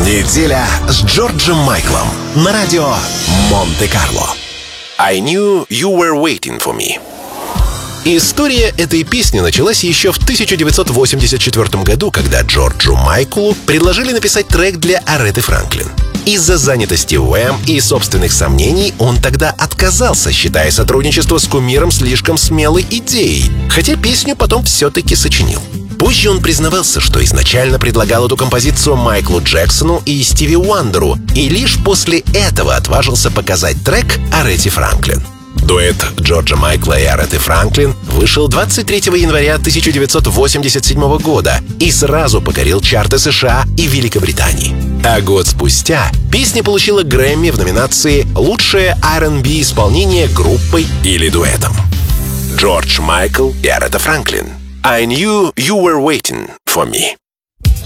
Неделя с Джорджем Майклом на радио Монте-Карло. I knew you were waiting for me. История этой песни началась еще в 1984 году, когда Джорджу Майклу предложили написать трек для Ареты Франклин. Из-за занятости Уэм и собственных сомнений он тогда отказался, считая сотрудничество с кумиром слишком смелой идеей, хотя песню потом все-таки сочинил. Позже он признавался, что изначально предлагал эту композицию Майклу Джексону и Стиви Уандеру, и лишь после этого отважился показать трек Арете Франклин. Дуэт Джорджа Майкла и Ареты Франклин вышел 23 января 1987 года и сразу покорил чарты США и Великобритании. А год спустя песня получила Грэмми в номинации «Лучшее R&B исполнение группой или дуэтом». Джордж Майкл и Арета Франклин. I knew you were waiting for me.